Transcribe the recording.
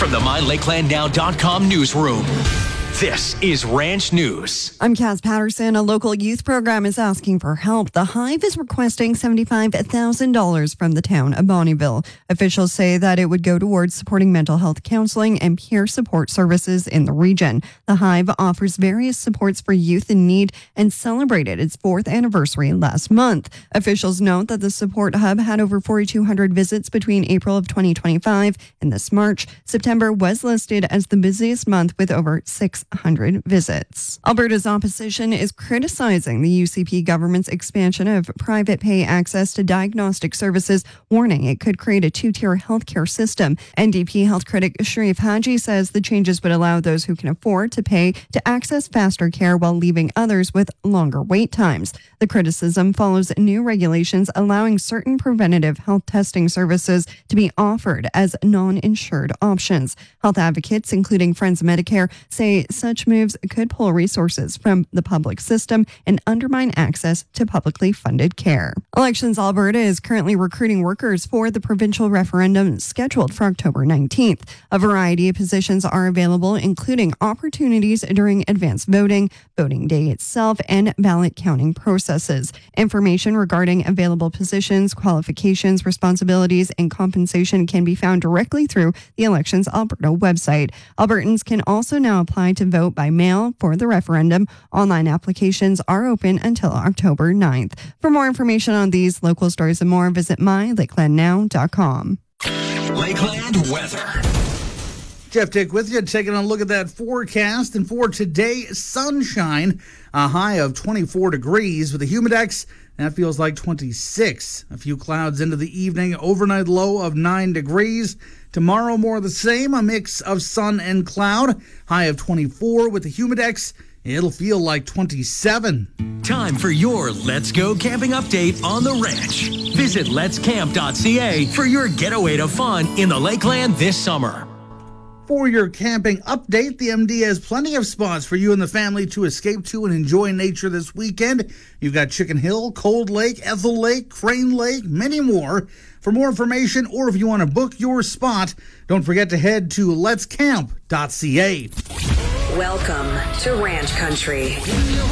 from the MyLakelandNow.com newsroom. This is Ranch News. I'm Kaz Patterson. A local youth program is asking for help. The Hive is requesting $75,000 from the town of Bonnyville. Officials say that it would go towards supporting mental health counseling and peer support services in the region. The Hive offers various supports for youth in need and celebrated its 4th anniversary last month. Officials note that the support hub had over 4,200 visits between April of 2025 and this March. September was listed as the busiest month with over 600 visits. Alberta's opposition is criticizing the UCP government's expansion of private pay access to diagnostic services, warning it could create a two-tier healthcare system. NDP health critic Sharif Haji says the changes would allow those who can afford to pay to access faster care while leaving others with longer wait times. The criticism follows new regulations allowing certain preventative health testing services to be offered as non-insured options. Health advocates, including Friends of Medicare, say such moves could pull resources from the public system and undermine access to publicly funded care. Elections Alberta is currently recruiting workers for the provincial referendum scheduled for October 19th. A variety of positions are available, including opportunities during advanced voting, voting day itself, and ballot counting processes. Information regarding available positions, qualifications, responsibilities, and compensation can be found directly through the Elections Alberta website. Albertans can also now apply to vote by mail for the referendum. Online applications are open until October 9th. For more information on these local stories and more, visit MyLakelandNow.com. Lakeland weather. Jeff Dick with you, taking a look at that forecast. And for today, sunshine, a high of 24 degrees with a humidex. That feels like 26. A few clouds into the evening, overnight low of 9 degrees. Tomorrow, more of the same, a mix of sun and cloud. High of 24 with the humidex. It'll feel like 27. Time for your Let's Go Camping update on the ranch. Visit letscamp.ca for your getaway to fun in the Lakeland this summer. For your camping update, the MD has plenty of spots for you and the family to escape to and enjoy nature this weekend. You've got Chicken Hill, Cold Lake, Ethel Lake, Crane Lake, many more. For more information or if you want to book your spot, don't forget to head to letscamp.ca. Welcome to Ranch Country.